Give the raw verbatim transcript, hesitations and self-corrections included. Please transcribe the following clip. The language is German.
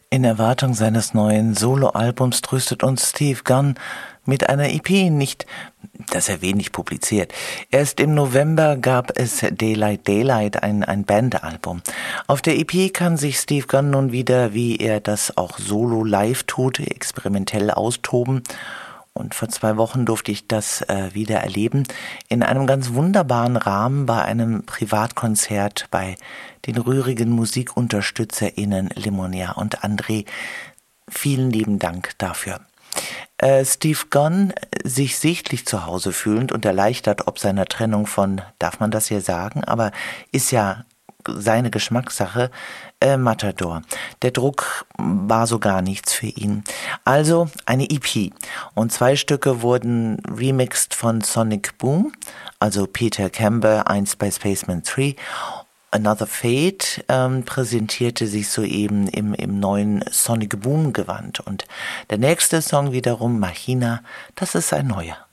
In Erwartung seines neuen Soloalbums tröstet uns Steve Gunn mit einer E P, nicht, dass er wenig publiziert. Erst im November gab es Daylight Daylight, ein, ein Bandalbum. Auf der E P kann sich Steve Gunn nun wieder, wie er das auch solo live tut, experimentell austoben. Und vor zwei Wochen durfte ich das äh, wieder erleben, in einem ganz wunderbaren Rahmen bei einem Privatkonzert bei den rührigen MusikunterstützerInnen Limonia und André. Vielen lieben Dank dafür. Äh, Steve Gunn, sich sichtlich zu Hause fühlend und erleichtert ob seiner Trennung von, darf man das hier sagen, aber ist ja seine Geschmackssache, äh, Matador. Der Druck war so gar nichts für ihn. Also eine E P. Und zwei Stücke wurden remixed von Sonic Boom, also Peter Camber, einst bei Spaceman drei. Another Fate ähm, präsentierte sich soeben im, im neuen Sonic Boom Gewand. Und der nächste Song wiederum, Machina, das ist ein neuer.